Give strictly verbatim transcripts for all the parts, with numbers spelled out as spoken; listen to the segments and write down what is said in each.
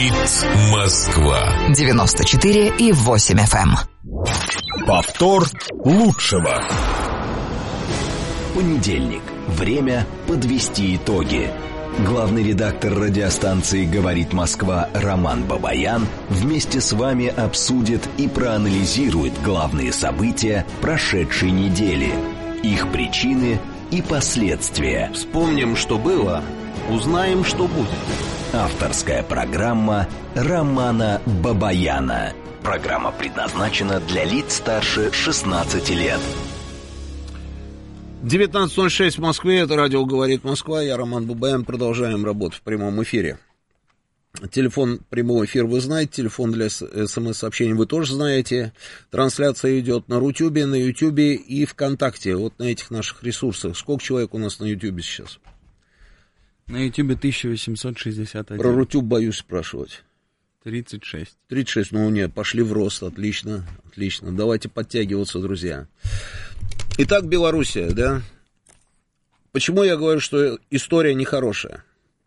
Говорит Москва. девяносто четыре и восемь эф эм. Повтор лучшего. Понедельник. Время подвести итоги. Главный редактор радиостанции «Говорит Москва» Роман Бабаян вместе с вами обсудит и проанализирует главные события прошедшей недели, их причины и последствия. Вспомним, что было, узнаем, что будет. Авторская программа Романа Бабаяна. Программа предназначена для лиц старше шестнадцати лет. девятнадцать ноль шесть в Москве, это радио «Говорит Москва», я Роман Бабаян, продолжаем работу в прямом эфире. Телефон прямого эфира вы знаете, телефон для смс-сообщений вы тоже знаете. Трансляция идет на Рутюбе, на Ютубе и ВКонтакте, вот на этих наших ресурсах. Сколько человек у нас на Ютубе сейчас? На Ютубе тысяча восемьсот шестьдесят один. Про Рутюб боюсь спрашивать. тридцать шесть. тридцать шесть, ну нет, пошли в рост, отлично, отлично. Давайте подтягиваться, друзья. Итак, Белоруссия, да? Почему я говорю, что история нехорошая?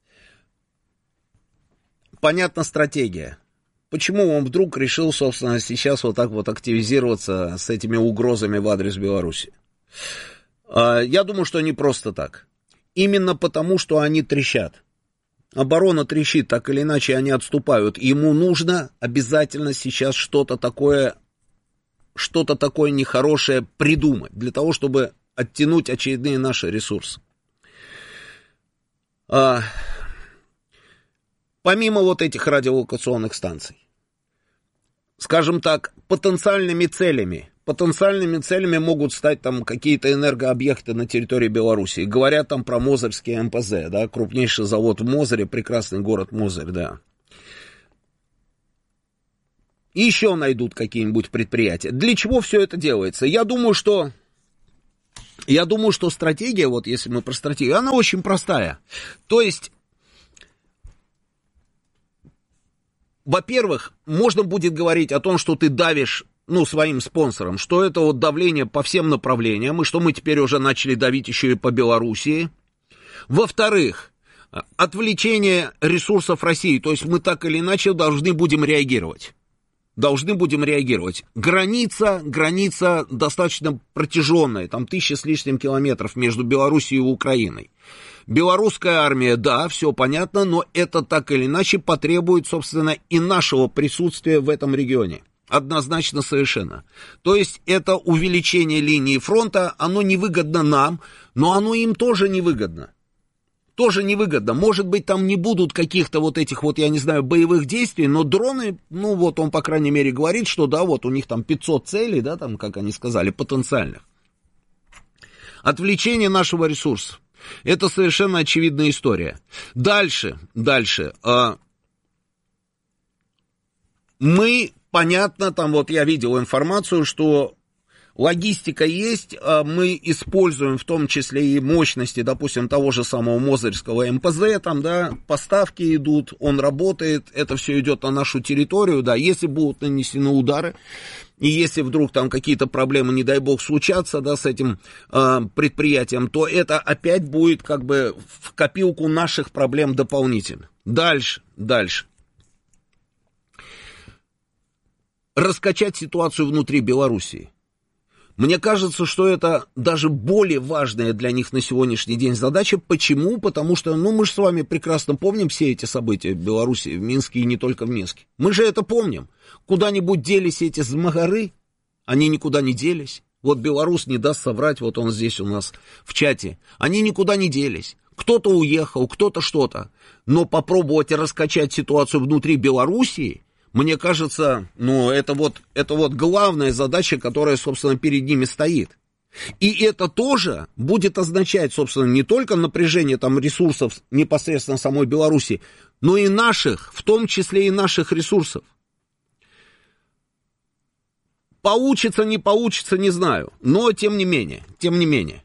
Понятна стратегия. Почему он вдруг решил, собственно, сейчас вот так вот активизироваться с этими угрозами в адрес Беларуси? Я думаю, что не просто так. Именно потому, что они трещат. Оборона трещит, так или иначе они отступают. Ему нужно обязательно сейчас что-то такое, что-то такое нехорошее придумать, для того, чтобы оттянуть очередные наши ресурсы. А, помимо вот этих радиолокационных станций, скажем так, потенциальными целями, потенциальными целями могут стать там какие-то энергообъекты на территории Беларуси. Говорят там про Мозырский эм пэ зэ, да, крупнейший завод в Мозыре, прекрасный город Мозырь, да. И еще найдут какие-нибудь предприятия. Для чего все это делается? Я думаю, что, я думаю, что стратегия, вот если мы про стратегию, она очень простая. То есть, во-первых, можно будет говорить о том, что ты давишь, ну, своим спонсорам, что это вот давление по всем направлениям, и что мы теперь уже начали давить еще и по Белоруссии. Во-вторых, отвлечение ресурсов России, то есть мы так или иначе должны будем реагировать. Должны будем реагировать. Граница, граница достаточно протяженная, там тысяча с лишним километров между Белоруссией и Украиной. Белорусская армия, да, все понятно, но это так или иначе потребует, собственно, и нашего присутствия в этом регионе. Однозначно совершенно. То есть это увеличение линии фронта, оно невыгодно нам, но оно им тоже невыгодно. Тоже невыгодно. Может быть, там не будут каких-то вот этих вот, я не знаю, боевых действий, но дроны, ну вот он, по крайней мере, говорит, что да, вот у них там пятьсот целей, да, там, как они сказали, потенциальных. Отвлечение нашего ресурса. Это совершенно очевидная история. Дальше, дальше. Мы, понятно, там вот я видел информацию, что логистика есть, мы используем в том числе и мощности, допустим, того же самого Мозырского эм пэ зэ, там, да, поставки идут, он работает, это все идет на нашу территорию, да, если будут нанесены удары, и если вдруг там какие-то проблемы, не дай бог, случатся, да, с этим э, предприятием, то это опять будет как бы в копилку наших проблем дополнительно. Дальше, дальше. Раскачать ситуацию внутри Белоруссии. Мне кажется, что это даже более важная для них на сегодняшний день задача. Почему? Потому что, ну, мы же с вами прекрасно помним все эти события в Беларуси, в Минске и не только в Минске. Мы же это помним. Куда-нибудь делись эти змагары? Они никуда не делись. Вот белорус не даст соврать, вот он здесь у нас в чате. Они никуда не делись. Кто-то уехал, кто-то что-то. Но попробовать раскачать ситуацию внутри Белоруссии, мне кажется, ну, это вот, это вот главная задача, которая, собственно, перед ними стоит. И это тоже будет означать, собственно, не только напряжение там ресурсов непосредственно самой Беларуси, но и наших, в том числе и наших ресурсов. Получится, не получится, не знаю, но тем не менее, тем не менее.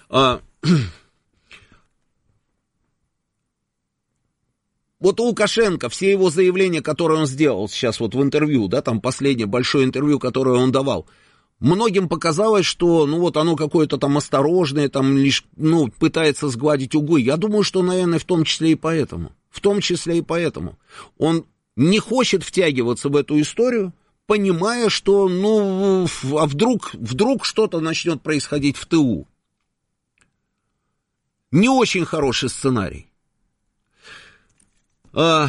Вот у Лукашенко все его заявления, которые он сделал сейчас вот в интервью, да, там последнее большое интервью, которое он давал, многим показалось, что, ну, вот оно какое-то там осторожное, там лишь, ну, пытается сгладить углы. Я думаю, что, наверное, в том числе и поэтому, в том числе и поэтому. Он не хочет втягиваться в эту историю, понимая, что, ну, а вдруг, вдруг что-то начнет происходить в ТУ. Не очень хороший сценарий. А,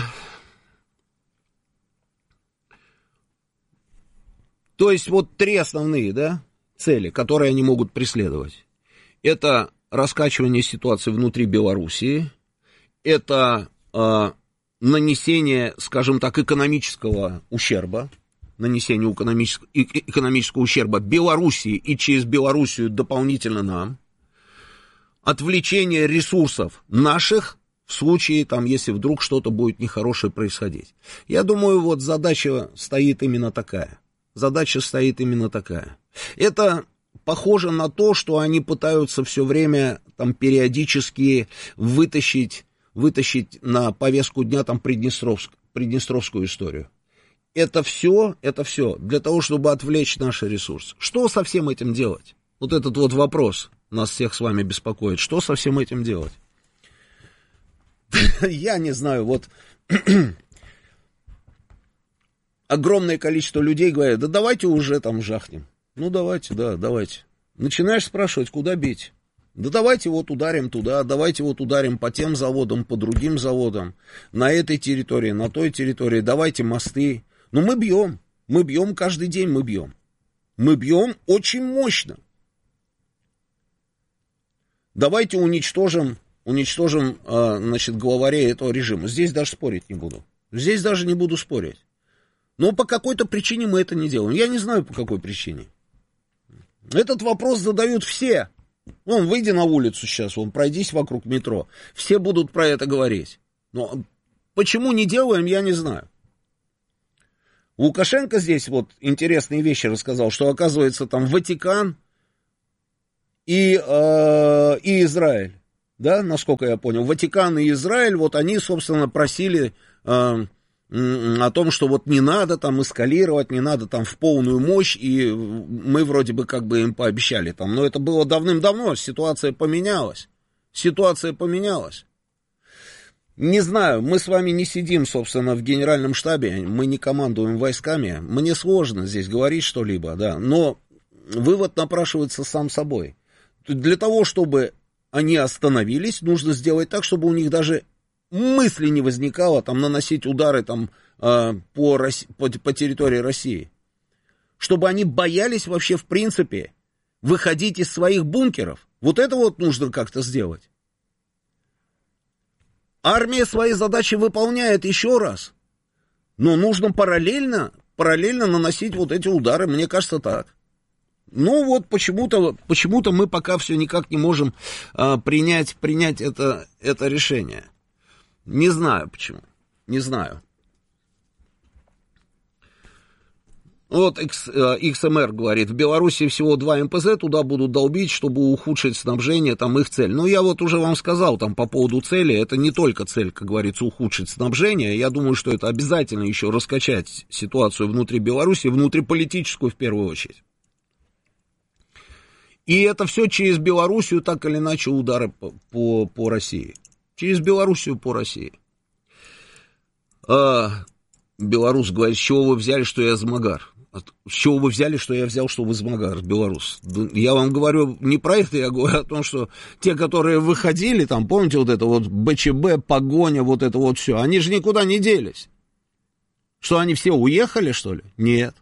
то есть вот три основные, да, цели, которые они могут преследовать. Это раскачивание ситуации внутри Белоруссии, это а, нанесение, скажем так, экономического ущерба, нанесение экономического, экономического ущерба Белоруссии и через Белоруссию дополнительно нам, отвлечение ресурсов наших в случае, там, если вдруг что-то будет нехорошее происходить. Я думаю, вот задача стоит именно такая. Задача стоит именно такая. Это похоже на то, что они пытаются все время там периодически вытащить, вытащить на повестку дня там Приднестровск, Приднестровскую историю. Это все, это все для того, чтобы отвлечь наши ресурсы. Что со всем этим делать? Вот этот вот вопрос нас всех с вами беспокоит. Что со всем этим делать? Я не знаю, вот огромное количество людей говорят, да давайте уже там жахнем. Ну давайте, да, давайте. Начинаешь спрашивать, куда бить? Да давайте вот ударим туда, давайте вот ударим по тем заводам, по другим заводам, на этой территории, на той территории, давайте мосты. Ну мы бьем, мы бьем каждый день, мы бьем. Мы бьем очень мощно. Давайте уничтожим, уничтожим, значит, главарей этого режима. Здесь даже спорить не буду. Здесь даже не буду спорить. Но по какой-то причине мы это не делаем. Я не знаю, по какой причине. Этот вопрос задают все. Вон, выйди на улицу сейчас, вон, пройдись вокруг метро. Все будут про это говорить. Но почему не делаем, я не знаю. Лукашенко здесь вот интересные вещи рассказал, что, оказывается, там Ватикан и, э, и Израиль, да, насколько я понял, Ватикан и Израиль, вот они, собственно, просили э, о том, что вот не надо там эскалировать, не надо там в полную мощь, и мы вроде бы как бы им пообещали там, но это было давным-давно, ситуация поменялась, ситуация поменялась. Не знаю, мы с вами не сидим, собственно, в генеральном штабе, мы не командуем войсками, мне сложно здесь говорить что-либо, да, но вывод напрашивается сам собой. Для того, чтобы они остановились, нужно сделать так, чтобы у них даже мысли не возникало там наносить удары там по, по, по территории России. Чтобы они боялись вообще в принципе выходить из своих бункеров. Вот это вот нужно как-то сделать. Армия свои задачи выполняет еще раз. Но нужно параллельно, параллельно наносить вот эти удары, мне кажется, так. Ну вот почему-то, почему-то мы пока все никак не можем а, принять, принять это, это решение. Не знаю почему, не знаю. Вот икс эм эр говорит, в Беларуси всего два эм пэ зэ, туда будут долбить, чтобы ухудшить снабжение, там их цель. Ну, я вот уже вам сказал там по поводу цели, это не только цель, как говорится, ухудшить снабжение, я думаю, что это обязательно еще раскачать ситуацию внутри Беларуси, внутриполитическую в первую очередь. И это все через Белоруссию, так или иначе, удары по, по, по России. Через Белоруссию по России. А, белорус говорит, с чего вы взяли, что я Змагар? С чего вы взяли, что я взял, что вы Змагар, белорус? Я вам говорю не про это, я говорю о том, что те, которые выходили, там, помните, вот это вот бэ че бэ, погоня, вот это вот все, они же никуда не делись. Что, они все уехали, что ли? Нет.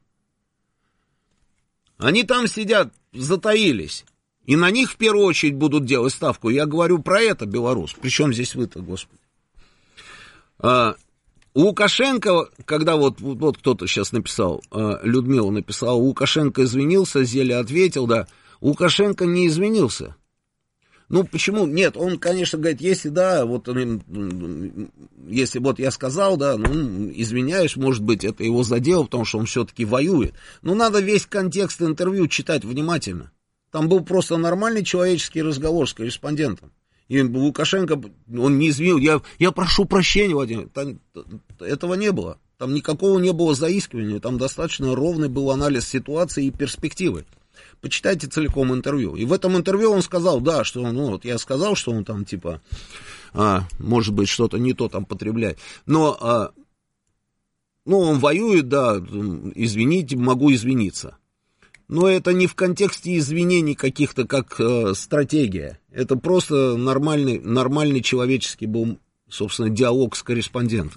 Они там сидят, затаились. И на них в первую очередь будут делать ставку. Я говорю про это, белорус. Причем здесь вы-то, господи. А, Лукашенко, когда вот, вот кто-то сейчас написал, а, Людмила написала, Лукашенко извинился, Зеля ответил, да. Лукашенко не извинился. Ну, почему? Нет, он, конечно, говорит, если да, вот, если вот я сказал, да, ну, извиняюсь, может быть, это его задело, потому что он все-таки воюет. Но надо весь контекст интервью читать внимательно. Там был просто нормальный человеческий разговор с корреспондентом. И Лукашенко, он не извинил, я, я прошу прощения, Владимир, там, этого не было. Там никакого не было заискивания, там достаточно ровный был анализ ситуации и перспективы. Почитайте целиком интервью. И в этом интервью он сказал, да, что он, ну, вот я сказал, что он там, типа, а, может быть, что-то не то там потребляет. Но а, ну, он воюет, да, извините, могу извиниться. Но это не в контексте извинений каких-то как э, стратегия. Это просто нормальный, нормальный человеческий был, собственно, диалог с корреспондентом.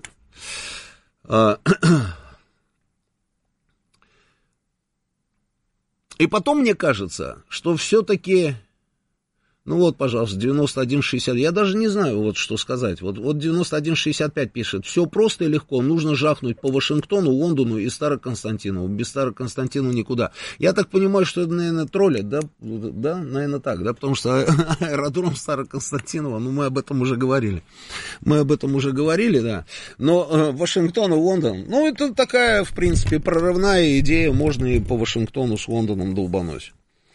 И потом мне кажется, что все-таки... Ну вот, пожалуйста, девяносто один шестьдесят. Я даже не знаю, вот что сказать. Вот, вот девяносто один шестьдесят пять пишет. Все просто и легко. Нужно жахнуть по Вашингтону, Лондону и Староконстантинову. Без Староконстантинова никуда. Я так понимаю, что это, наверное, тролли, да? Да, наверное, так, да? Потому что аэродром Староконстантинова, ну, мы об этом уже говорили. Мы об этом уже говорили, да. Но э, Вашингтон и Лондон, ну, это такая, в принципе, прорывная идея. Можно и по Вашингтону с Лондоном долбануть.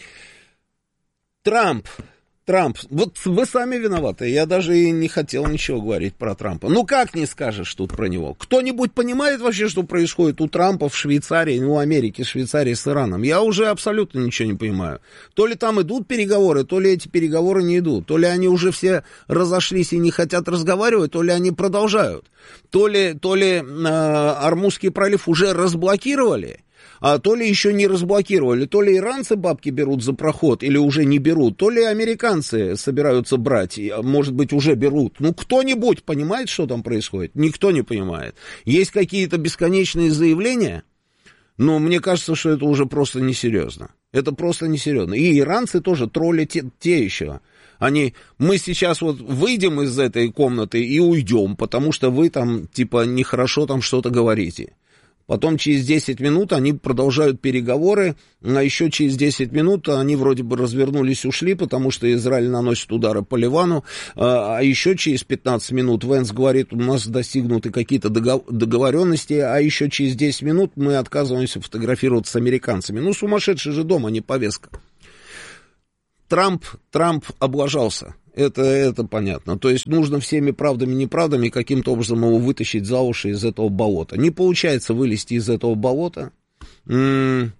Трамп. Трамп, вот вы сами виноваты, я даже и не хотел ничего говорить про Трампа. Ну как не скажешь тут про него? Кто-нибудь понимает вообще, что происходит у Трампа в Швейцарии, ну, в Америке, Швейцарии с Ираном? Я уже абсолютно ничего не понимаю. То ли там идут переговоры, то ли эти переговоры не идут. То ли они уже все разошлись и не хотят разговаривать, то ли они продолжают. То ли, то ли э, Ормузский пролив уже разблокировали, а то ли еще не разблокировали, то ли иранцы бабки берут за проход или уже не берут, то ли американцы собираются брать, может быть, уже берут. Ну, кто-нибудь понимает, что там происходит? Никто не понимает. Есть какие-то бесконечные заявления, но мне кажется, что это уже просто несерьезно. Это просто несерьезно. И иранцы тоже тролли те, те еще. Они, мы сейчас вот выйдем из этой комнаты и уйдем, потому что вы там, типа, нехорошо там что-то говорите. Потом через десять минут они продолжают переговоры, а еще через десять минут они вроде бы развернулись и ушли, потому что Израиль наносит удары по Ливану, а еще через пятнадцать минут Венс говорит, у нас достигнуты какие-то договоренности, а еще через десять минут мы отказываемся фотографироваться с американцами. Ну, сумасшедший же дом, а не повестка. Трамп, Трамп облажался. Это, это понятно. То есть нужно всеми правдами и неправдами каким-то образом его вытащить за уши из этого болота. Не получается вылезти из этого болота. Я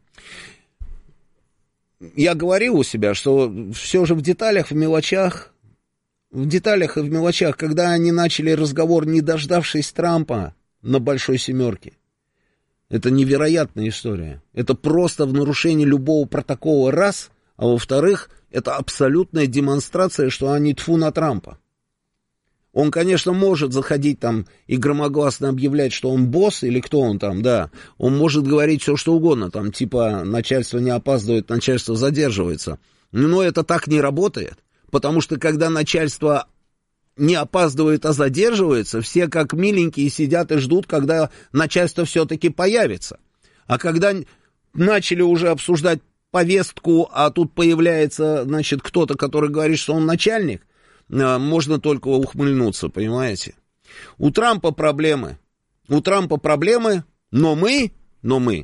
говорил у себя, что все же в деталях, в мелочах, в деталях и в мелочах, когда они начали разговор, не дождавшись Трампа на Большой Семерке. Это невероятная история. Это просто в нарушении любого протокола раз, а во-вторых, это абсолютная демонстрация, что они тьфу на Трампа. Он, конечно, может заходить там и громогласно объявлять, что он босс, или кто он там, да. Он может говорить все, что угодно, там, типа, начальство не опаздывает, начальство задерживается. Но это так не работает, потому что, когда начальство не опаздывает, а задерживается, все как миленькие сидят и ждут, когда начальство все-таки появится. А когда начали уже обсуждать повестку, а тут появляется, значит, кто-то, который говорит, что он начальник, можно только ухмыльнуться, понимаете? У Трампа проблемы. У Трампа проблемы, но мы, но мы,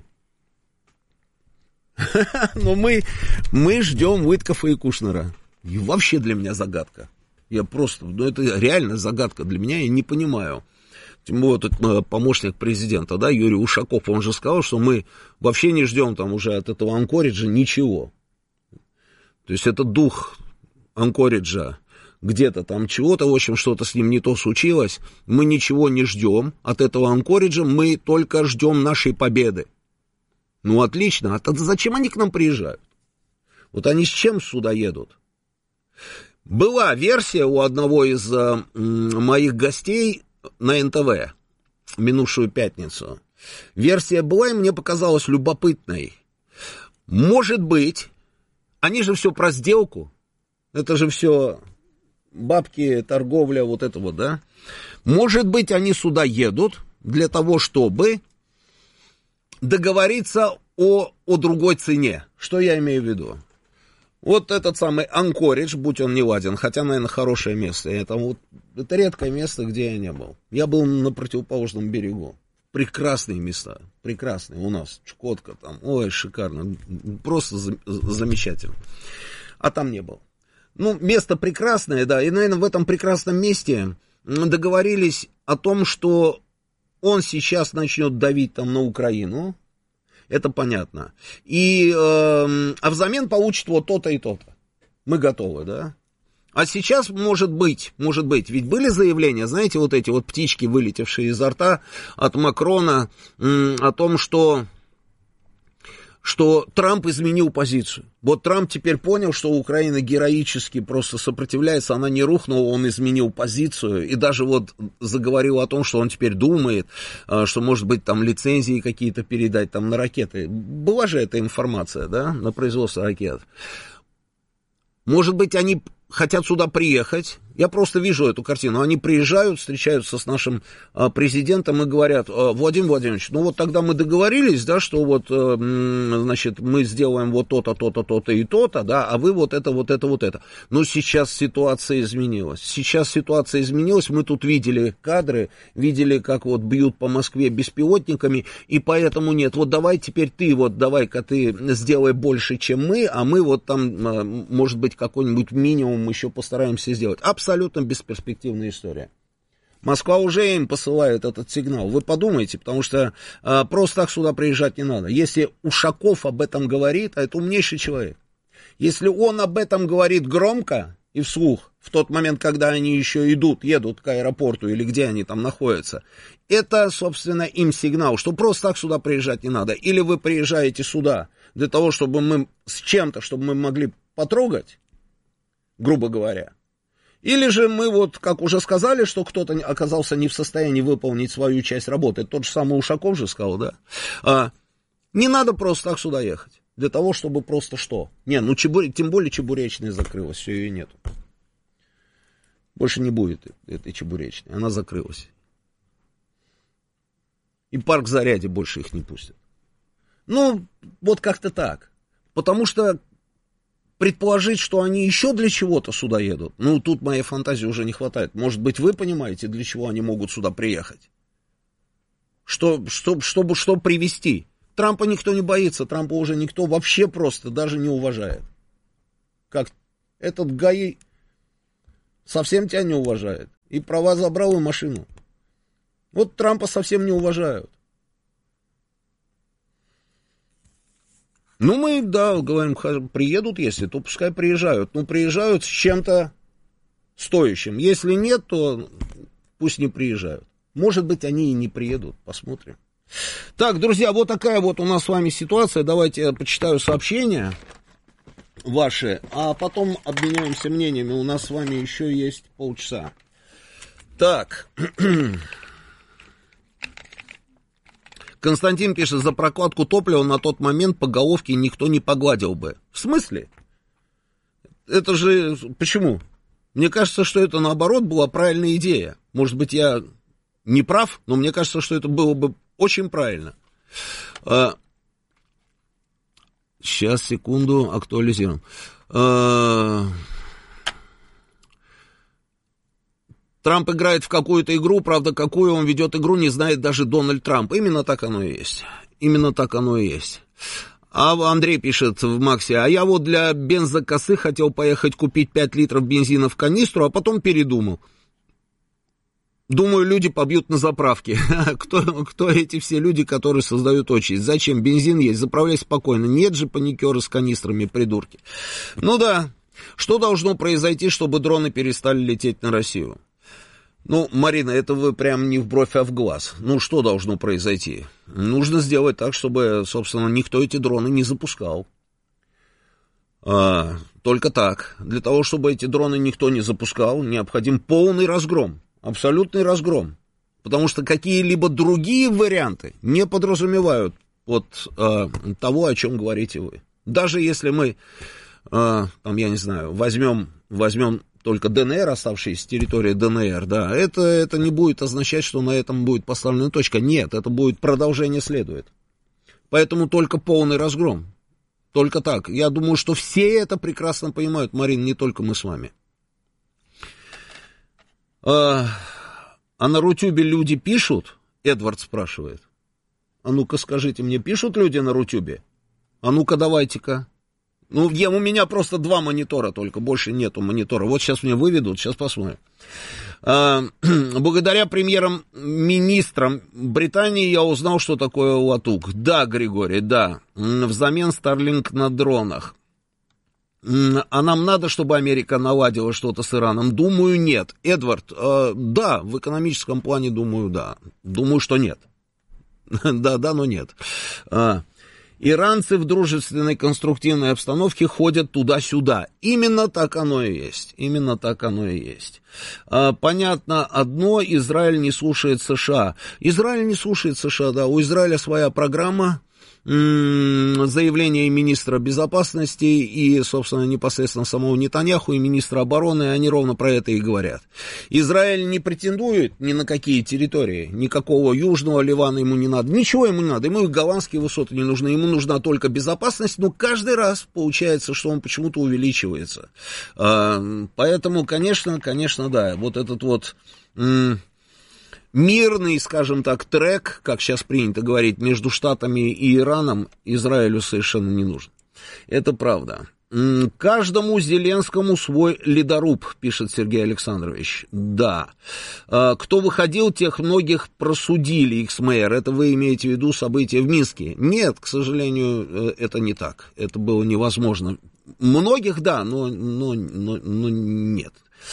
но мы, мы ждем Уиткофа и Кушнера. И вообще для меня загадка. Я просто, ну это реально загадка для меня, я не понимаю. Тем более, вот помощник президента, да, Юрий Ушаков, он же сказал, что мы вообще не ждем там уже от этого Анкориджа ничего. То есть это дух Анкориджа, где-то там чего-то, в общем, что-то с ним не то случилось. Мы ничего не ждем от этого Анкориджа, мы только ждем нашей победы. Ну, отлично, а тогда зачем они к нам приезжают? Вот они с чем сюда едут? Была версия у одного из э, моих гостей на эн тэ вэ минувшую пятницу. Версия была, и мне показалась любопытной. Может быть, они же все про сделку, это же все бабки, торговля, вот это вот, да? Может быть, они сюда едут для того, чтобы договориться о, о другой цене. Что я имею в виду? Вот этот самый Анкоридж, будь он не ладен, хотя, наверное, хорошее место. Это, вот, это редкое место, где я не был. Я был на противоположном берегу. Прекрасные места, прекрасные у нас. Чукотка там, ой, шикарно, просто за, замечательно. А там не был. Ну, место прекрасное, да, и, наверное, в этом прекрасном месте договорились о том, что он сейчас начнет давить там на Украину. Это понятно. И, э, а взамен получит вот то-то и то-то. Мы готовы, да? А сейчас, может быть, может быть, ведь были заявления, знаете, вот эти вот птички, вылетевшие изо рта от Макрона, м, о том, что, что Трамп изменил позицию. Вот Трамп теперь понял, что Украина героически просто сопротивляется, она не рухнула, он изменил позицию, и даже вот заговорил о том, что он теперь думает, что, может быть, там лицензии какие-то передать там на ракеты. Была же эта информация, да, на производство ракет. Может быть, они хотят сюда приехать, я просто вижу эту картину, они приезжают, встречаются с нашим а, президентом и говорят: Владимир Владимирович, ну вот тогда мы договорились, да, что вот, а, значит, мы сделаем вот то-то, то-то, то-то и то-то, да, а вы вот это, вот это, вот это. Но сейчас ситуация изменилась, сейчас ситуация изменилась, мы тут видели кадры, видели, как вот бьют по Москве беспилотниками, и поэтому нет, вот давай теперь ты, вот давай-ка ты сделай больше, чем мы, а мы вот там, может быть, какой-нибудь минимум еще постараемся сделать. Абсолютно бесперспективная история. Москва уже им посылает этот сигнал. Вы подумайте, потому что а, просто так сюда приезжать не надо. Если Ушаков об этом говорит, а это умнейший человек, если он об этом говорит громко и вслух, в тот момент, когда они еще идут, едут к аэропорту или где они там находятся, это, собственно, им сигнал, что просто так сюда приезжать не надо. Или вы приезжаете сюда для того, чтобы мы с чем-то, чтобы мы могли потрогать, грубо говоря. Или же мы вот, как уже сказали, что кто-то оказался не в состоянии выполнить свою часть работы. Тот же самый Ушаков же сказал, да. А, не надо просто так сюда ехать. Для того, чтобы просто что? Не, ну чебуре, тем более чебуречная закрылась, все, ее нету. Больше не будет этой чебуречной, она закрылась. И парк Зарядье больше их не пустит. Ну, вот как-то так. Потому что предположить, что они еще для чего-то сюда едут, ну, тут моей фантазии уже не хватает. Может быть, вы понимаете, для чего они могут сюда приехать? Что, что, чтобы что привезти? Трампа никто не боится, Трампа уже никто вообще просто даже не уважает. Как этот ГАИ совсем тебя не уважает. И права забрал, и машину. Вот Трампа совсем не уважают. Ну, мы, да, говорим, приедут, если, то пускай приезжают. Ну, приезжают с чем-то стоящим. Если нет, то пусть не приезжают. Может быть, они и не приедут, посмотрим. Так, друзья, вот такая вот у нас с вами ситуация. Давайте я почитаю сообщения ваши, а потом обменяемся мнениями. У нас с вами еще есть полчаса. Так. Константин пишет: за прокладку топлива на тот момент по головке никто не погладил бы. В смысле? Это же... Почему? Мне кажется, что это, наоборот, была правильная идея. Может быть, я не прав, но мне кажется, что это было бы очень правильно. А... Сейчас, секунду, актуализируем. А... Трамп играет в какую-то игру, правда, какую он ведет игру, не знает даже Дональд Трамп. Именно так оно и есть. Именно так оно и есть. А Андрей пишет в Максе: а я вот для бензокосы хотел поехать купить пять литров бензина в канистру, а потом передумал. Думаю, люди побьют на заправке. Кто, кто эти все люди, которые создают очередь? Зачем? Бензин есть, заправляй спокойно. Нет же паникеры с канистрами, придурки. Ну да, что должно произойти, чтобы дроны перестали лететь на Россию? Ну, Марина, это вы прям не в бровь, а в глаз. Ну, что должно произойти? Нужно сделать так, чтобы, собственно, никто эти дроны не запускал. А, только так. Для того, чтобы эти дроны никто не запускал, необходим полный разгром. Абсолютный разгром. Потому что какие-либо другие варианты не подразумевают вот а, того, о чем говорите вы. Даже если мы, а, там, я не знаю, возьмем, возьмем только ДНР, оставшиеся территории ДНР, да, это, это не будет означать, что на этом будет поставлена точка. Нет, это будет продолжение следует. Поэтому только полный разгром. Только так. Я думаю, что все это прекрасно понимают, Марин, не только мы с вами. А, а на Рутюбе люди пишут? Эдвард спрашивает. А ну-ка скажите мне, пишут люди на Рутюбе? А ну-ка давайте-ка. Ну, я, у меня просто два монитора только, больше нету монитора. Вот сейчас мне выведут, сейчас посмотрим. А, благодаря премьерам-министрам Британии я узнал, что такое латук. Да, Григорий, да. Взамен Starlink на дронах. А нам надо, чтобы Америка наладила что-то с Ираном? Думаю, нет. Эдвард, э, да, в экономическом плане, думаю, да. Думаю, что нет. Да, да, но нет. А, иранцы в дружественной конструктивной обстановке ходят туда-сюда. Именно так оно и есть. Именно так оно и есть. А, понятно одно, Израиль не слушает США. Израиль не слушает США, да. У Израиля своя программа. Заявление министра безопасности и, собственно, непосредственно самого Нетаньяху и министра обороны, они ровно про это и говорят. Израиль не претендует ни на какие территории, никакого южного Ливана ему не надо, ничего ему не надо, ему и голландские высоты не нужны, ему нужна только безопасность, но каждый раз получается, что он почему-то увеличивается. Поэтому, конечно, конечно, да, вот этот вот... мирный, скажем так, трек, как сейчас принято говорить, между Штатами и Ираном Израилю совершенно не нужен. Это правда. Каждому Зеленскому свой ледоруб, пишет Сергей Александрович. Да. Кто выходил, тех многих просудили, икс-мэр. Это вы имеете в виду события в Минске? Нет, к сожалению, это не так. Это было невозможно. Многих, да, но, но, но, но нет.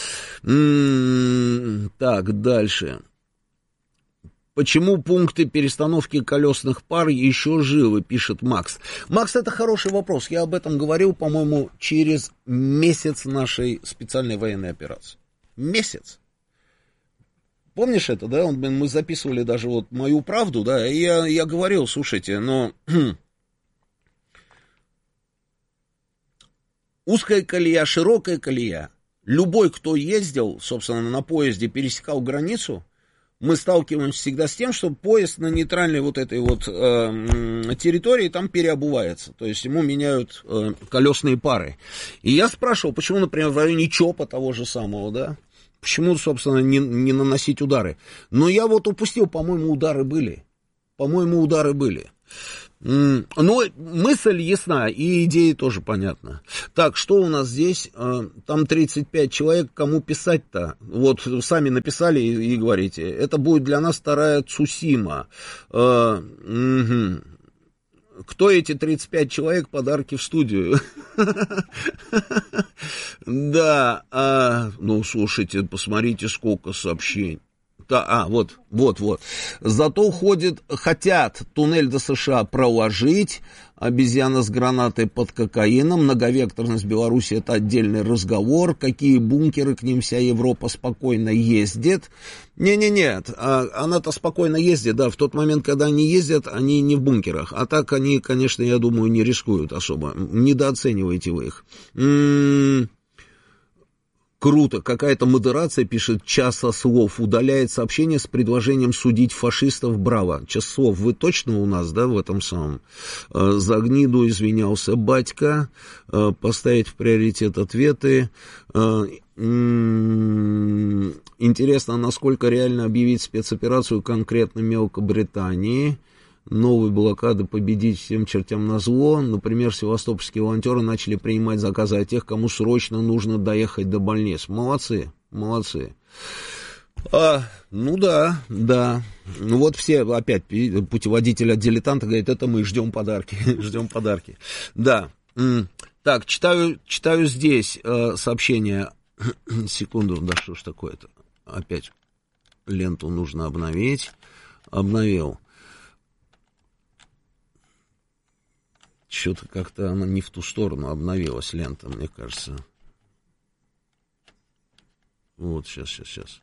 Так, дальше. Почему пункты перестановки колесных пар еще живы, пишет Макс. Макс, это хороший вопрос. Я об этом говорил, по-моему, через месяц нашей специальной военной операции. Месяц. Помнишь это, да? Мы записывали даже вот мою правду, да, и я, я говорил, слушайте, но... узкая колея, широкая колея. Любой, кто ездил, собственно, на поезде, пересекал границу, мы сталкиваемся всегда с тем, что поезд на нейтральной вот этой вот э, территории там переобувается, то есть ему меняют э, колесные пары. И я спрашивал, почему, например, в районе ЧОПа того же самого, да, почему, собственно, не, не наносить удары. Но я вот упустил, по-моему, удары были, по-моему, удары были. Но мысль ясна, и идея тоже понятна. Так, что у нас здесь? Там тридцать пять человек, кому писать-то? Вот сами написали и, и говорите. Это будет для нас вторая Цусима. Угу. Кто эти тридцать пять человек? Подарки в студию. Да, ну, слушайте, посмотрите, сколько сообщений. А, вот, вот, вот. Зато ходит, хотят туннель до США проложить, обезьяна с гранатой под кокаином, многовекторность Беларуси — это отдельный разговор, какие бункеры, к ним вся Европа спокойно ездит. Не-не-не, она-то спокойно ездит, да, в тот момент, когда они ездят, они не в бункерах, а так они, конечно, я думаю, не рискуют особо, недооцениваете вы их. М-м-м. Круто, какая-то модерация, пишет «Часа слов», удаляет сообщение с предложением судить фашистов, браво. Час слов, вы точно у нас, да, в этом самом? За гниду извинялся батька, поставить в приоритет ответы. Интересно, насколько реально объявить спецоперацию конкретно Мелкобритании. Новые блокады победить всем чертям назло. Например, севастопольские волонтеры начали принимать заказы от тех, кому срочно нужно доехать до больниц. Молодцы, молодцы. А, ну да, да. Ну вот все опять путеводитель от дилетанта говорит, это мы ждем подарки, ждем подарки. Да. Так, читаю, читаю здесь э, сообщение. Секунду, да что ж такое-то? Опять ленту нужно обновить. Обновил. Что-то как-то она не в ту сторону обновилась, лента, мне кажется. Вот, сейчас, сейчас, сейчас.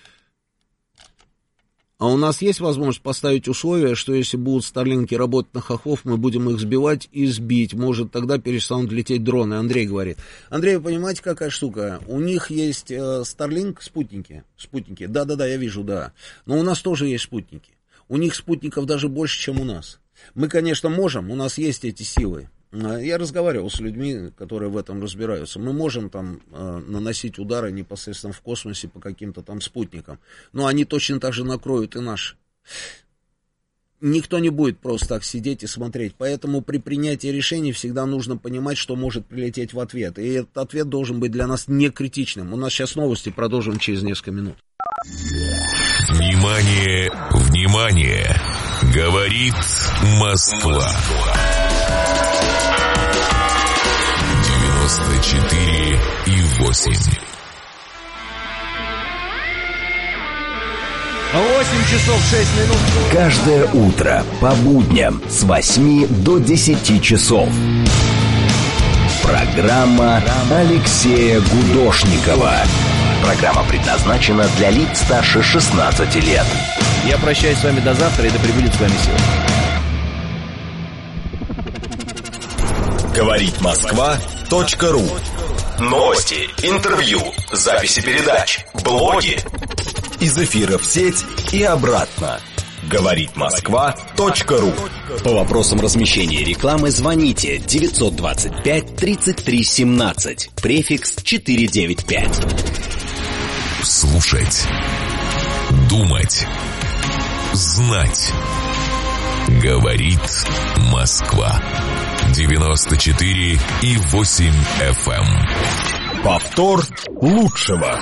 А у нас есть возможность поставить условие, что если будут старлинки работать на хохлов, мы будем их сбивать и сбить. Может, тогда перестанут лететь дроны. Андрей говорит. Андрей, вы понимаете, какая штука? У них есть старлинк, спутники. Спутники. Да-да-да, я вижу, да. Но у нас тоже есть спутники. У них спутников даже больше, чем у нас. Мы, конечно, можем, у нас есть эти силы. Я разговаривал с людьми, которые в этом разбираются. Мы можем там э, наносить удары непосредственно в космосе по каким-то там спутникам. Но они точно так же накроют и наши. Никто не будет просто так сидеть и смотреть. Поэтому при принятии решений всегда нужно понимать, что может прилететь в ответ. И этот ответ должен быть для нас не критичным. У нас сейчас новости, продолжим через несколько минут. Внимание, внимание! Говорит Москва. девяносто четыре и восемь. восемь часов шесть минут. Каждое утро по будням с восьми до десяти часов. Программа Алексея Гудошникова. Программа предназначена для лиц старше шестнадцати лет. Я прощаюсь с вами до завтра, и да пребудет с вами сила. Говорит Москва точка ру. Новости, интервью, записи передач, блоги. Из эфира в сеть и обратно. Говорит Москва точка ру. По вопросам размещения рекламы звоните девятьсот двадцать пять тридцать три семнадцать. Префикс четыреста девяносто пять. Слушать, думать, знать. Говорит Москва. девяносто четыре и восемь эф эм. Повтор лучшего.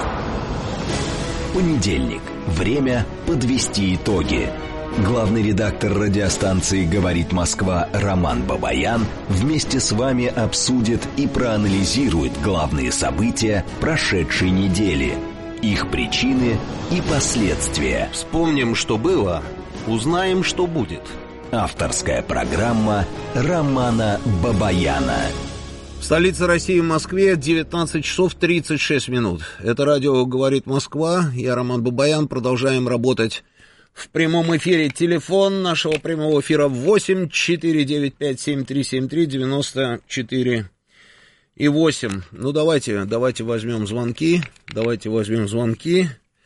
Понедельник. Время подвести итоги. Главный редактор радиостанции «Говорит Москва» Роман Бабаян вместе с вами обсудит и проанализирует главные события прошедшей недели, их причины и последствия. Вспомним, что было, узнаем, что будет. Авторская программа Романа Бабаяна. В столице России, в Москве, девятнадцать часов тридцать шесть минут. Это радио «Говорит Москва». Я Роман Бабаян. Продолжаем работать в прямом эфире. Телефон нашего прямого эфира восемь четыре девять пять семь три семь три девяносто четыре и восемь. Ну, давайте, давайте возьмем звонки. Давайте возьмем звонки.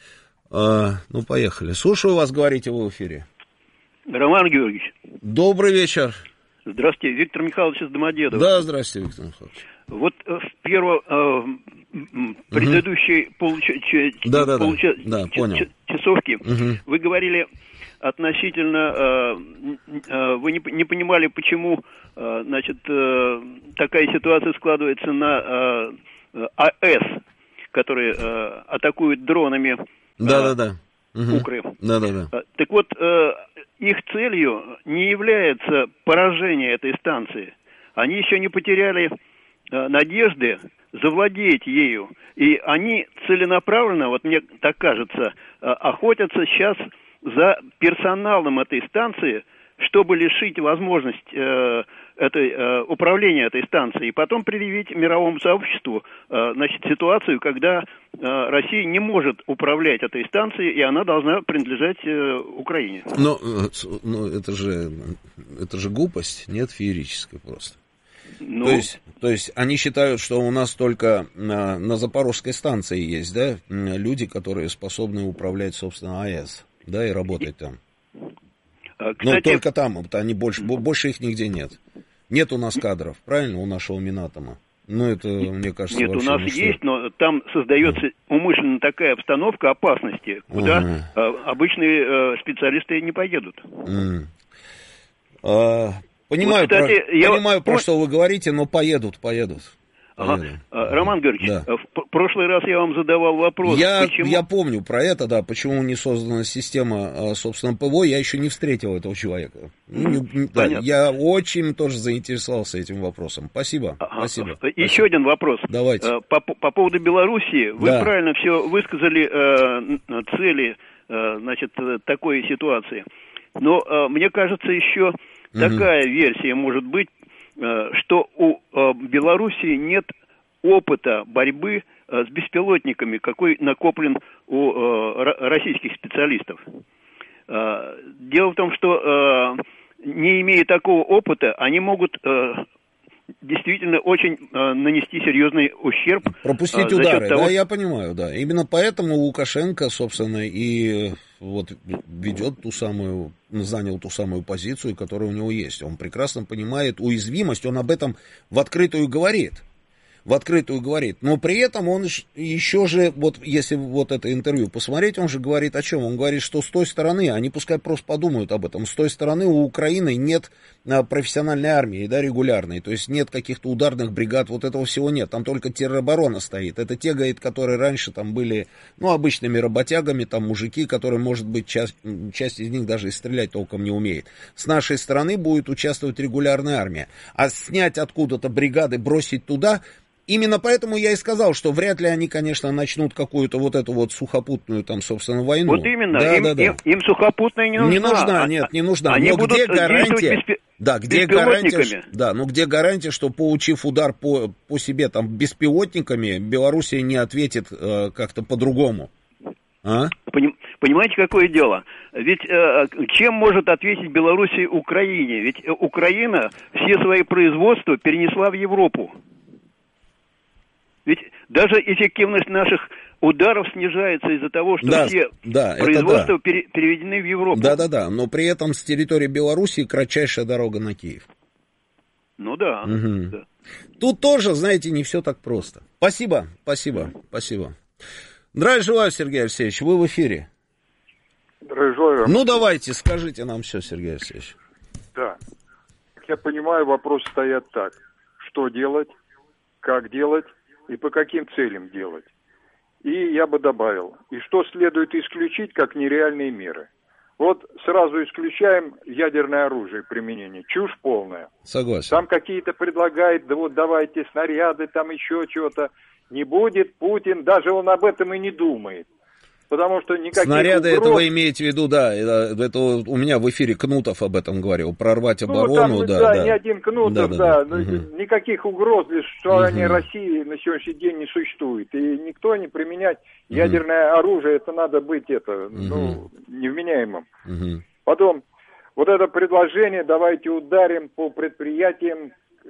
А, ну, поехали. Слушаю вас, говорите вы в эфире. Роман Георгиевич. Добрый вечер. Здравствуйте, Виктор Михайлович из Домодедово. Да, здравствуйте, Виктор Михайлович. Вот в первом э, предыдущей угу. получа, ч, да, да, получа, да, ч, понял. ч, часовки угу. вы говорили относительно, э, э, вы не, не понимали, почему э, значит, э, такая ситуация складывается на э, АЭС, которые э, атакуют дронами э, да, да, да. Угу. Укры. Да, да, да. Так вот, э, их целью не является поражение этой станции. Они еще не потеряли э, надежды завладеть ею. И они целенаправленно, вот мне так кажется, э, охотятся сейчас за персоналом этой станции, чтобы лишить возможность э, этой, э, управления этой станцией, и потом предъявить мировому сообществу э, значит, ситуацию, когда э, Россия не может управлять этой станцией, и она должна принадлежать э, Украине. Но, но это же, это же глупость, нет, феерическая просто. Ну, то есть, то есть они считают, что у нас только на, на Запорожской станции есть, да, люди, которые способны управлять, собственно, АЭС, да, и работать там. Кстати, но только там, они больше, больше их нигде нет. Нет у нас кадров, правильно, у нашего Минатома? Ну, это, мне кажется, нет, у нас не есть, но там создается умышленно такая обстановка опасности, куда uh-huh. обычные специалисты не поедут. Uh-huh. А, понимаю, вот, кстати, про, я... понимаю, про что вы говорите, но поедут, поедут. Ага. Роман Георгиевич, да. в прошлый раз я вам задавал вопрос. Я, почему... я помню про это, да, почему не создана система, собственно, ПВО, я еще не встретил этого человека. Mm, да, я очень тоже заинтересовался этим вопросом. Спасибо. Ага. Спасибо. Еще Спасибо. один вопрос. Давайте. По, по поводу Белоруссии, вы да. правильно все высказали э, цели э, значит, такой ситуации. Но э, мне кажется, еще mm-hmm. такая версия может быть, что у Белоруссии нет опыта борьбы с беспилотниками, какой накоплен у российских специалистов. Дело в том, что не имея такого опыта, они могут действительно очень э, нанести серьезный ущерб. Пропустить э, удары, того... да, я понимаю, да. Именно поэтому Лукашенко, собственно, и вот ведет ту самую, занял ту самую позицию, которая у него есть. Он прекрасно понимает уязвимость, он об этом в открытую говорит. В открытую говорит, но при этом он еще же, вот если вот это интервью посмотреть, он же говорит о чем? Он говорит, что с той стороны, они пускай просто подумают об этом, с той стороны у Украины нет профессиональной армии, да, регулярной, то есть нет каких-то ударных бригад, вот этого всего нет, там только тероборона стоит, это те, говорит, которые раньше там были, ну, обычными работягами, там мужики, которые, может быть, часть, часть из них даже и стрелять толком не умеет. С нашей стороны будет участвовать регулярная армия, а снять откуда-то бригады, бросить туда, Именно поэтому я и сказал, что вряд ли они, конечно, начнут какую-то вот эту вот сухопутную, там, собственно, войну. Вот именно, да, им, да, да. Им, им сухопутная не нужна. Не нужна, нет, не нужна. Они но будут где гарантия? беспи... Да, где гарантия? Да, но где гарантия, что получив удар по, по себе там беспилотниками, Белоруссия не ответит э, как-то по-другому? А? Поним, понимаете, какое дело? Ведь э, чем может ответить Белоруссия Украине? Ведь Украина все свои производства перенесла в Европу. Ведь даже эффективность наших ударов снижается из-за того, что да, все да, производства да. пере, переведены в Европу. Да-да-да, но при этом с территории Белоруссии кратчайшая дорога на Киев. Ну да, угу. да. Тут тоже, знаете, не все так просто. Спасибо, спасибо, спасибо. Здравия желаю, Сергей Алексеевич, вы в эфире. Здравия желаю. Ну давайте, скажите нам все, Сергей Алексеевич. Да, как я понимаю, вопросы стоят так. Что делать, как делать и по каким целям делать. И я бы добавил, и что следует исключить как нереальные меры. Вот сразу исключаем ядерное оружие применение. Чушь полная. Согласен. Там какие-то предлагают, да вот давайте снаряды, там еще чего-то. Не будет Путин, даже он об этом и не думает. Потому что никаких снаряды, угроз... это вы имеете в виду, да, это, это у меня в эфире Кнутов об этом говорил, прорвать оборону, ну, там, да, да, да. не один Кнутов, да, да, да. Угу. Никаких угроз, что угу. они России на сегодняшний день не существует, и никто не применять угу. ядерное оружие, это надо быть, это, угу. ну, невменяемым. Угу. Потом, вот это предложение, давайте ударим по предприятиям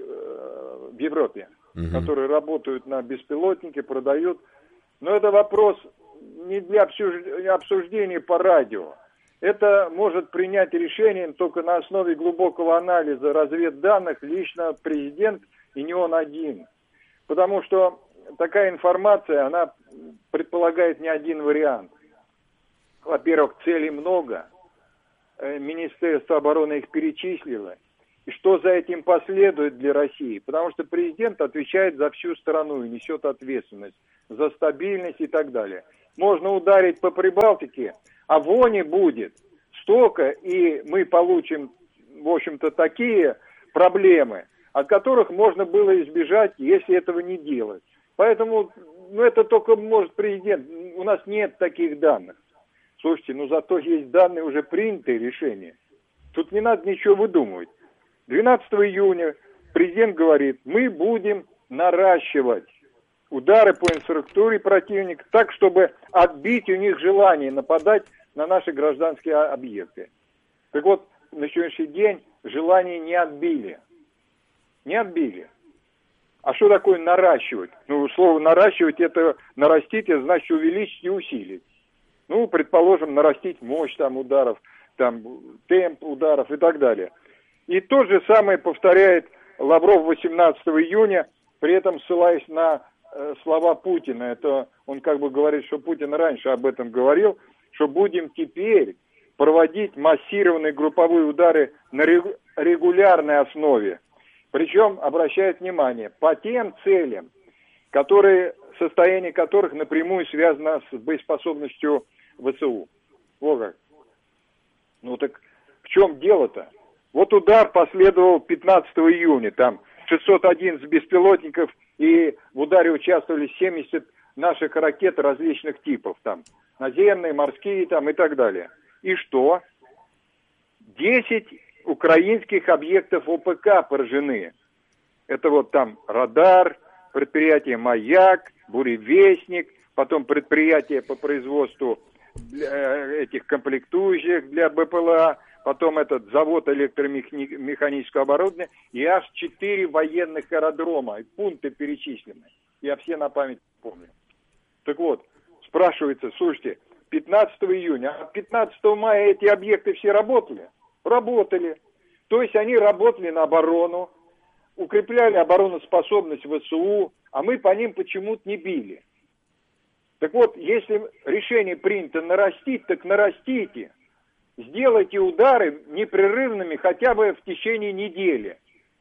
э, в Европе, угу. которые работают на беспилотнике, продают, но это вопрос не для обсуждения по радио. Это может принять решение только на основе глубокого анализа разведданных лично президент, и не он один. Потому что такая информация, она предполагает не один вариант. Во-первых, целей много. Министерство обороны их перечислило. И что за этим последует для России? Потому что президент отвечает за всю страну и несет ответственность за стабильность и так далее. Можно ударить по Прибалтике, а вони будет столько, и мы получим, в общем-то, такие проблемы, от которых можно было избежать, если этого не делать. Поэтому, ну, это только может президент. У нас нет таких данных. Слушайте, ну, зато есть данные, уже принятые решения. Тут не надо ничего выдумывать. двенадцатого июня президент говорит, мы будем наращивать удары по инфраструктуре противника так, чтобы отбить у них желание нападать на наши гражданские объекты. Так вот, на сегодняшний день желание не отбили. Не отбили. А что такое наращивать? Ну, слово наращивать, это нарастить, это значит увеличить и усилить. Ну, предположим, нарастить мощь там ударов, там темп ударов и так далее. И то же самое повторяет Лавров восемнадцатого июня, при этом ссылаясь на э, слова Путина. Это он как бы говорит, что Путин раньше об этом говорил, что будем теперь проводить массированные групповые удары на регулярной основе. Причем, обращает внимание, по тем целям, которые, состояние которых напрямую связано с боеспособностью ВСУ. Вот как. Ну так в чем дело-то? Вот удар последовал пятнадцатого июня, там шестьсот одиннадцать беспилотников, и в ударе участвовали семьдесят наших ракет различных типов, там, наземные, морские, там, и так далее. И что? десять украинских объектов ОПК поражены. Это вот там радар, предприятие «Маяк», «Буревестник», потом предприятие по производству этих комплектующих для БПЛА, потом этот завод электромеханического оборудования, и аж четыре военных аэродрома, и пункты перечислены. Я все на память помню. Так вот, спрашивается, слушайте, пятнадцатого июня, а пятнадцатого мая эти объекты все работали? Работали. То есть они работали на оборону, укрепляли обороноспособность ВСУ, а мы по ним почему-то не били. Так вот, если решение принято нарастить, так нарастите. Сделайте удары непрерывными хотя бы в течение недели.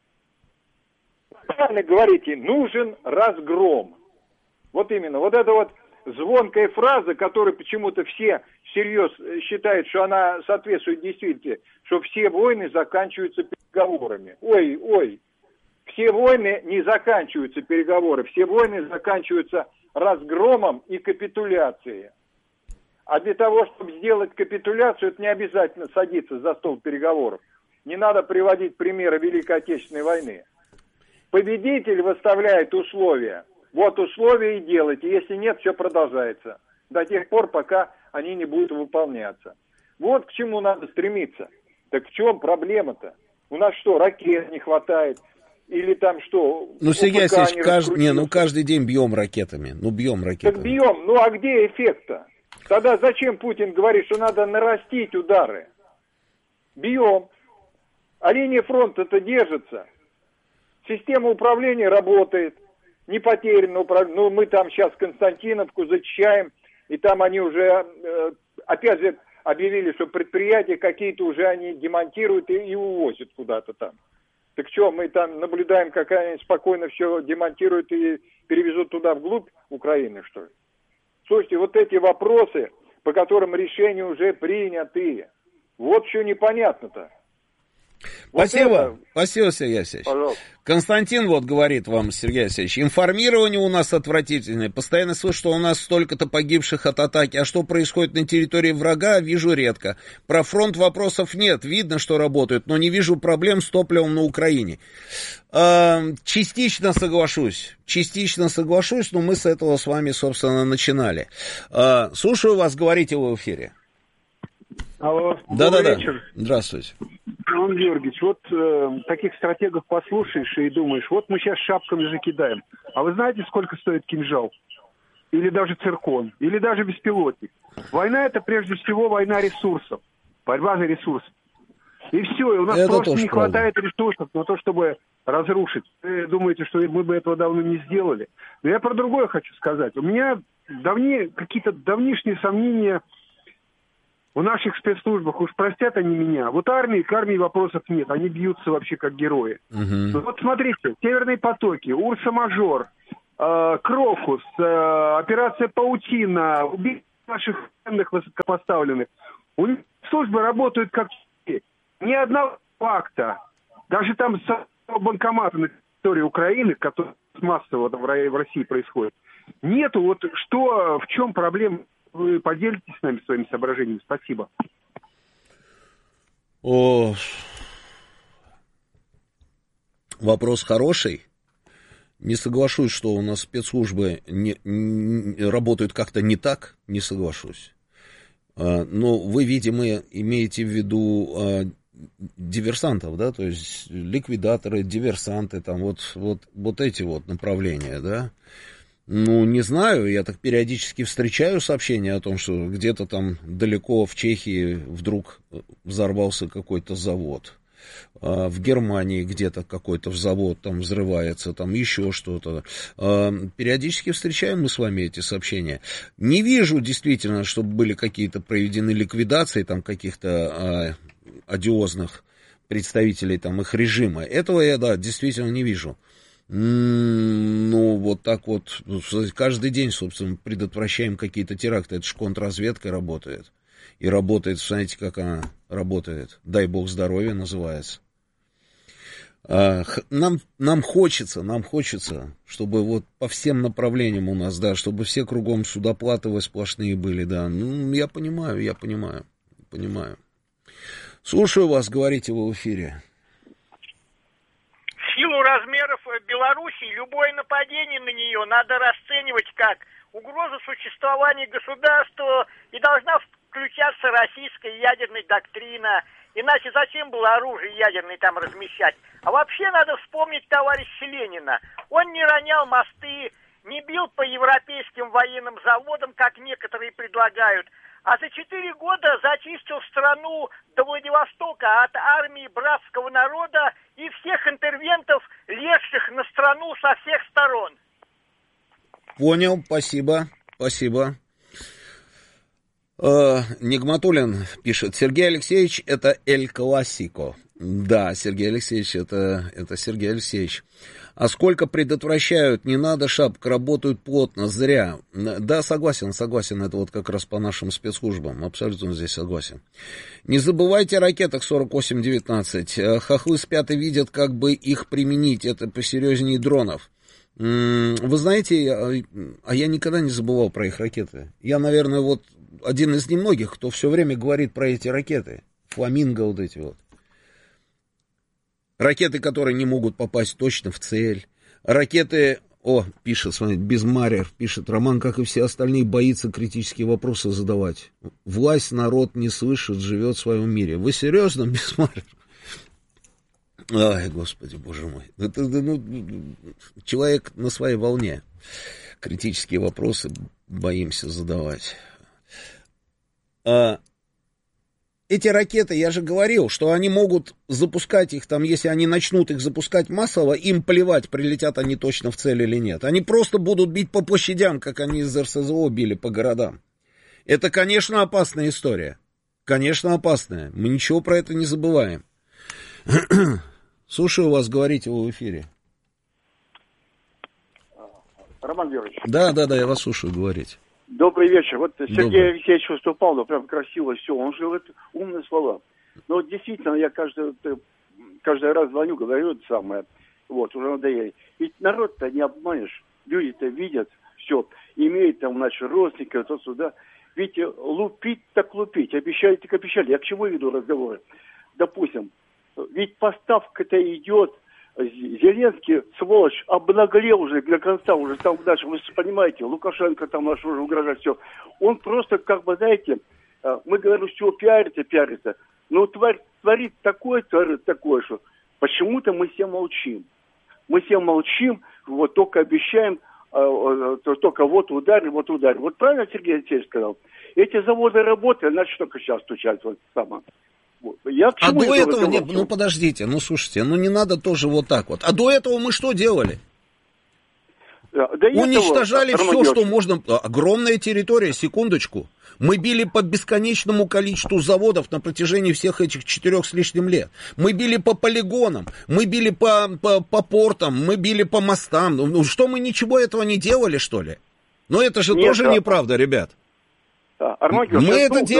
Правильно говорите, нужен разгром. Вот именно, вот эта вот звонкая фраза, которую почему-то все всерьез считают, что она соответствует действительности, что все войны заканчиваются переговорами. Ой, ой, все войны не заканчиваются, переговоры, все войны заканчиваются разгромом и капитуляцией. А для того, чтобы сделать капитуляцию, это не обязательно садиться за стол переговоров. Не надо приводить примеры Великой Отечественной войны. Победитель выставляет условия. Вот условия и делайте. Если нет, все продолжается. До тех пор, пока они не будут выполняться. Вот к чему надо стремиться. Так в чем проблема-то? У нас что, ракет не хватает? Или там что? Ну, Сергей Алексеевич, кажд... не, ну каждый день бьем ракетами. Ну, бьем ракетами. Так бьем. Ну, а где эффект-то? Тогда зачем Путин говорит, что надо нарастить удары? Бьем. А линия фронта-то держится. Система управления работает. Не потеряно управление. Ну, мы там сейчас Константиновку зачищаем, и там они уже, э, опять же, объявили, что предприятия какие-то уже они демонтируют и, и увозят куда-то там. Так что, мы там наблюдаем, как они спокойно все демонтируют и перевезут туда вглубь Украины, что ли? Слушайте, вот эти вопросы, по которым решения уже приняты, вот что непонятно-то. Вот Спасибо, это... спасибо, Сергей Алексеевич. Пожалуйста. Константин вот говорит вам, Сергей Алексеевич, информирование у нас отвратительное, постоянно слышу, что у нас столько-то погибших от атаки, а что происходит на территории врага, вижу редко. Про фронт вопросов нет, видно, что работают, но не вижу проблем с топливом на Украине. Частично соглашусь, частично соглашусь, но мы с этого с вами, собственно, начинали. Слушаю вас, говорите вы в эфире. Алло, да-да-да, вечер. Здравствуйте. Иван Георгиевич, вот э, таких стратегов послушаешь и думаешь, вот мы сейчас шапками закидаем. А вы знаете, сколько стоит кинжал? Или даже циркон? Или даже беспилотник? Война — это прежде всего война ресурсов. Борьба за ресурсы. И все, и у нас это просто не правда. хватает ресурсов на то, чтобы разрушить. Вы думаете, что мы бы этого давно не сделали? Но я про другое хочу сказать. У меня давние, какие-то давнишние сомнения в наших спецслужбах, уж простят они меня. Вот армии, к армии вопросов нет, они бьются вообще как герои. Угу. Ну, вот смотрите, «Северные потоки», «Урса-мажор», э, «Крокус», э, операция «Паутина», убийство наших ценных высокопоставленных. У них службы работают как ни одного факта. Даже там с банкомата на территории Украины, который массово в России происходит, нету. Вот что, в чем проблема? Вы поделитесь с нами своими соображениями. Спасибо. О, вопрос хороший. Не соглашусь, что у нас спецслужбы не, не, работают как-то не так. Не соглашусь. А, но вы, видимо, имеете в виду а, диверсантов, да? То есть ликвидаторы, диверсанты, там вот, вот, вот эти вот направления, да? Ну, не знаю, я так периодически встречаю сообщения о том, что где-то там далеко в Чехии вдруг взорвался какой-то завод. А в Германии где-то какой-то завод там взрывается, там еще что-то. А периодически встречаем мы с вами эти сообщения. Не вижу действительно, чтобы были какие-то проведены ликвидации там каких-то а, одиозных представителей там их режима. Этого я, да, действительно не вижу. Ну, вот так вот, каждый день, собственно, предотвращаем какие-то теракты. Это же контрразведка работает. И работает, знаете, как она работает. Дай бог здоровья называется. Нам, нам хочется, нам хочется, чтобы вот по всем направлениям у нас, да, чтобы все кругом судоплатовые сплошные были, да. Ну, я понимаю, я понимаю, понимаю. Слушаю вас, говорите вы в эфире. В силу размеров Белоруссии любое нападение на нее надо расценивать как угрозу существования государства, и должна включаться российская ядерная доктрина. Иначе зачем было оружие ядерное там размещать? А вообще надо вспомнить товарища Ленина. Он не ронял мосты, не бил по европейским военным заводам, как некоторые предлагают, а за четыре года зачистил страну до Владивостока от армии братского народа и всех интервентов, лезших на страну со всех сторон. Понял, спасибо, спасибо. Э, Нигматуллин пишет: Сергей Алексеевич, это эль классико. Да, Сергей Алексеевич, это, это Сергей Алексеевич. А сколько предотвращают? Не надо шапок, работают плотно, зря. Да, согласен, согласен, это вот как раз по нашим спецслужбам, абсолютно здесь согласен. Не забывайте о ракетах сорок восемь девятнадцать. Хохлы спят и видят, как бы их применить, это посерьезнее дронов. Вы знаете, а я никогда не забывал про их ракеты. Я, наверное, вот один из немногих, кто все время говорит про эти ракеты. Фламинго вот эти вот. Ракеты, которые не могут попасть точно в цель. Ракеты, о, пишет, смотрите, Безмарьев, пишет, Роман, как и все остальные, боится критические вопросы задавать. Власть народ не слышит, живет в своем мире. Вы серьезно, Безмарьев? Ай, Господи, боже мой. Это, ну, человек на своей волне. Критические вопросы боимся задавать. А... Эти ракеты, я же говорил, что они могут запускать их там, если они начнут их запускать массово, им плевать, прилетят они точно в цель или нет. Они просто будут бить по площадям, как они из эр эс зэ о били по городам. Это, конечно, опасная история. Конечно, опасная. Мы ничего про это не забываем. Слушаю вас, говорите вы в эфире. Роман Георгиевич. Да, да, да, я вас слушаю, говорите. Добрый вечер. Вот Сергей Добрый. Алексеевич выступал, ну, прям красиво все. Он же вот умные слова. Но вот действительно, я каждый, каждый раз звоню, говорю это самое. Вот, уже надоели. Ведь народ-то не обманешь. Люди-то видят все. Имеют там, значит, родственников, то сюда. Ведь лупить так лупить. Обещали так обещали. Я к чему веду разговоры? Допустим, ведь поставка-то идет. Зеленский, сволочь, обнаглел уже до конца, уже там дальше, вы понимаете, Лукашенко там наш уже угрожает, все. Он просто, как бы, знаете, мы говорим, что пиарится, пиарится, но тварь творит такое, творит такое, что почему-то мы все молчим. Мы все молчим, вот только обещаем, только вот ударим, вот ударим. Вот правильно Сергей Алексеевич сказал? Эти заводы работают, значит, только сейчас стучать вот само. Я а до этого, не, ну подождите, ну слушайте, ну не надо тоже вот так вот. А до этого мы что делали? Да, уничтожали этого, все, что можно. Огромная территория, секундочку. Мы били по бесконечному количеству заводов на протяжении всех этих четырех с лишним лет. Мы били по полигонам, мы били по, по, по портам, мы били по мостам. Ну что, мы ничего этого не делали, что ли? Но это же Нет, тоже да. неправда, ребят. Да, Армагер, мы это делали.